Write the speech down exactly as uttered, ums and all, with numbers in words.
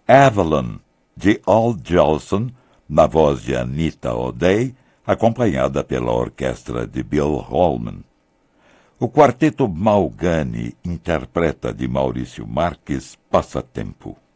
Avalon, de Al Jolson, na voz de Anita O'Day, acompanhada pela orquestra de Bill Holman. O quarteto Malgani interpreta de Maurício Marques Passatempo.